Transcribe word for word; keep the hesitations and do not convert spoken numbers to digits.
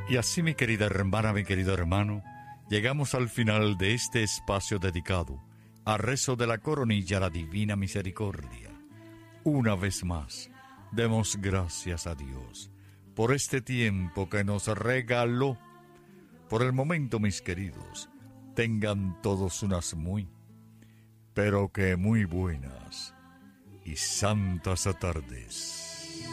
Y así, mi querida hermana, mi querido hermano, llegamos al final de este espacio dedicado a rezo de la coronilla a la Divina Misericordia. Una vez más, demos gracias a Dios por este tiempo que nos regaló. Por el momento, mis queridos, tengan todos unas muy, pero que muy buenas y santas tardes.